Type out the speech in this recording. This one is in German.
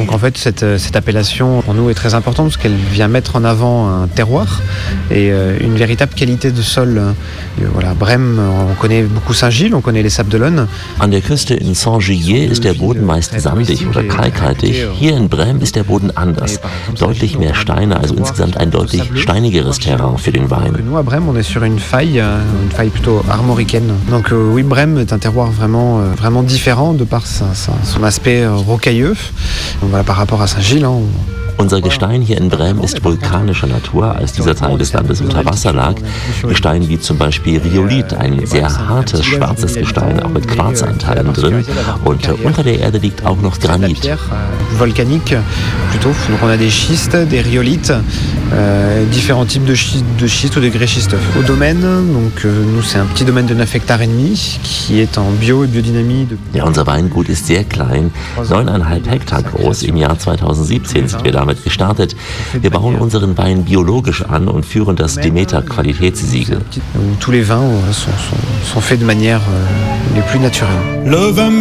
Donc en fait, cette appellation, pour nous, est très importante parce qu'elle vient mettre en avant un terroir et une véritable qualité de sol. Voilà, Brême, on connaît beaucoup Saint-Gilles, on connaît les Sables d'Olonne. An der Küste in Saint-Gilles ist der Boden meist sandig oder kalkhaltig. Hier in Brême ist der Boden anders. Deutlich mehr Steine, also insgesamt ein deutlich steinigeres Terrain für den Wein. Nous, à Brême, on est sur une faille plutôt armoricaine. Donc oui, Brême est un terroir vraiment différent de par son aspect rocailleux. Donc, voilà, par rapport à Saint-Gilles. Unser Gestein hier in Brême ist vulkanischer Natur, als dieser Teil des Landes unter Wasser lag. Gestein wie zum Beispiel Rhyolith, ein sehr hartes, schwarzes Gestein, auch mit Quarzanteilen drin. Und unter der Erde liegt auch noch Granit. Volcanique, plutôt. Donc on a des schistes, des rhyolithes, différents types de schistes ou de grès schisteux. Au domaine, donc nous c'est un petit domaine de 9 hectares et demi, qui est en Bio- et Biodynamie. Ja, unser Weingut ist sehr klein, 9,5 Hektar groß. Im Jahr 2017 sind wir damit gestartet. Wir bauen unseren Wein biologisch an und führen das Demeter-Qualitätssiegel. Tous les vins sont faits de manière les plus naturelle.